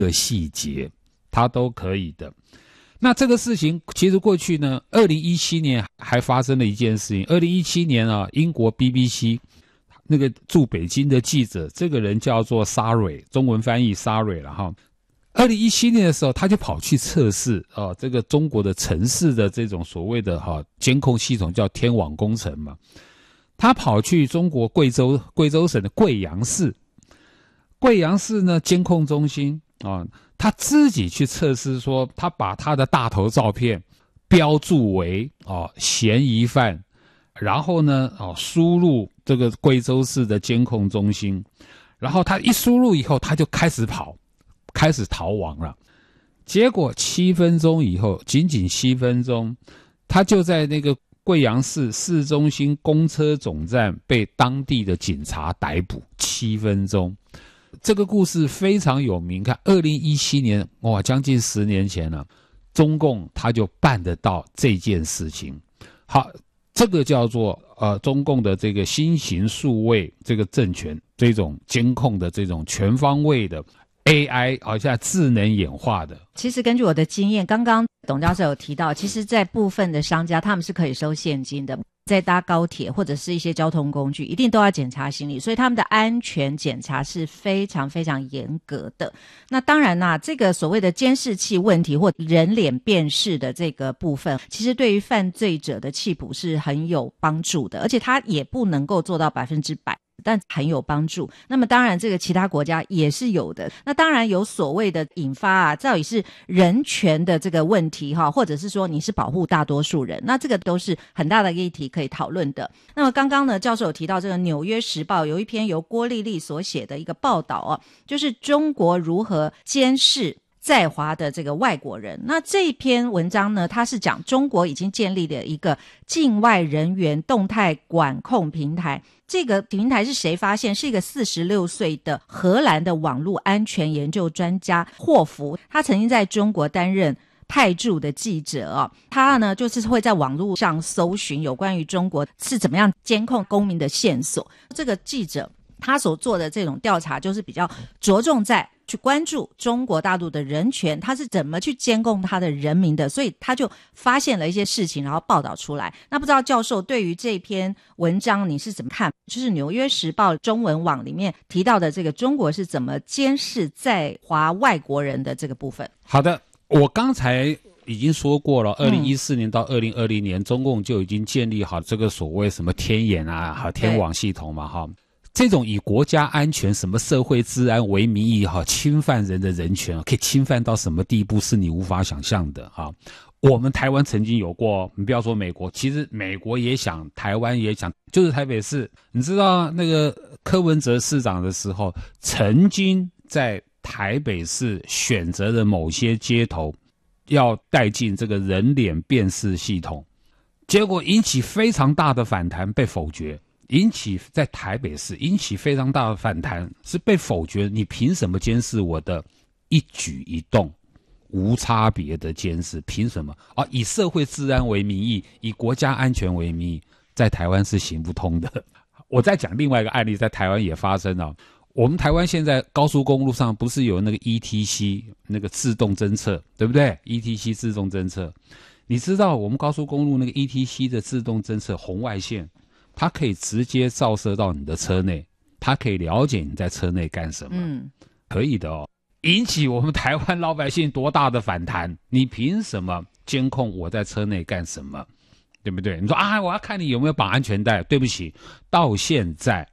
的细节，它都可以的。那这个事情其实过去呢，2017年还发生了一件事情。2017年啊，英国 BBC 那个驻北京的记者，这个人叫做沙蕊，中文翻译沙蕊了哈。2017年的时候，他就跑去测试这个中国的城市的这种所谓的监控系统，叫天网工程嘛。他跑去中国贵州省的贵阳市呢监控中心他自己去测试说，他把他的大头照片标注为嫌疑犯，然后呢输入这个贵州市的监控中心，然后他一输入以后，他就开始逃亡了。结果7分钟以后，仅仅7分钟，他就在那个贵阳市市中心公车总站被当地的警察逮捕。7分钟，这个故事非常有名。看2017年，哇，将近10年前了，中共他就办得到这件事情。好，这个叫做中共的这个新型数位这个政权，这种监控的这种全方位的 AI 好像智能演化的。 其实根据我的经验，刚刚董教授有提到，其实在部分的商家他们是可以收现金的，在搭高铁或者是一些交通工具一定都要检查行李，所以他们的安全检查是非常非常严格的。那当然啦，这个所谓的监视器问题或人脸辨识的这个部分，其实对于犯罪者的缉捕是很有帮助的，而且它也不能够做到100%，但很有帮助。那么当然这个其他国家也是有的。那当然有所谓的引发到底是人权的这个问题或者是说你是保护大多数人，那这个都是很大的议题可以讨论的。那么刚刚呢，教授有提到这个《纽约时报》有一篇由郭丽丽所写的一个报道就是中国如何监视在华的这个外国人。那这篇文章呢，它是讲中国已经建立了一个境外人员动态管控平台。这个平台是谁发现？是一个46岁的荷兰的网络安全研究专家霍福，他曾经在中国担任派驻的记者他呢就是会在网络上搜寻有关于中国是怎么样监控公民的线索。这个记者他所做的这种调查就是比较着重在去关注中国大陆的人权，他是怎么去监控他的人民的，所以他就发现了一些事情然后报道出来。那不知道教授对于这篇文章你是怎么看，就是《纽约时报》中文网里面提到的这个中国是怎么监视在华外国人的这个部分。 好的，我刚才已经说过了，2014年到2020年中共就已经建立好这个所谓什么天眼天网系统嘛这种以国家安全、什么社会治安为名义侵犯人的人权可以侵犯到什么地步是你无法想象的我们台湾曾经有过，你不要说美国，其实美国也想，台湾也想，就是台北市，你知道那个柯文哲市长的时候，曾经在台北市选择的某些街头要带进这个人脸辨识系统，结果引起非常大的反弹，被否决。在台北市引起非常大的反弹，是被否决。你凭什么监视我的一举一动？无差别的监视，凭什么以社会治安为名义，以国家安全为名义，在台湾是行不通的。我再讲另外一个案例，在台湾也发生了。我们台湾现在高速公路上不是有那个 ETC 那个自动侦测，对不对？ ETC 自动侦测，你知道我们高速公路那个 ETC 的自动侦测红外线，它可以直接照射到你的车内，它可以了解你在车内干什么，可以的引起我们台湾老百姓多大的反弹？你凭什么监控我在车内干什么？对不对？你说我要看你有没有绑安全带。对不起，到现在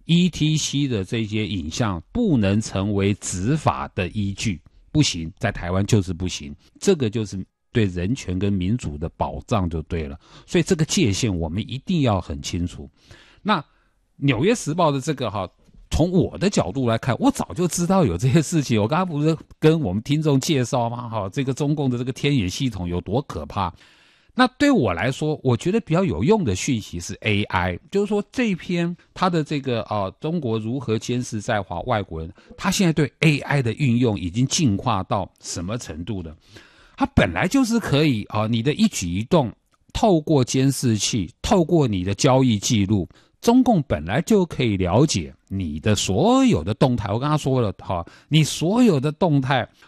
ETC 的这些影像不能成为执法的依据，不行，在台湾就是不行。这个就是对人权跟民主的保障就对了，所以这个界限我们一定要很清楚。那纽约时报的这个从我的角度来看，我早就知道有这些事情。我刚刚不是跟我们听众介绍吗？这个中共的这个天眼系统有多可怕。那对我来说，我觉得比较有用的讯息是 AI， 就是说这一篇它的这个中国如何监视在华外国人，它现在对 AI 的运用已经进化到什么程度了？它本来就是可以你的一举一动透过监视器，透过你的交易记录， 中共本来就可以了解你的所有的动态。我刚刚说了哈，你所有的动态，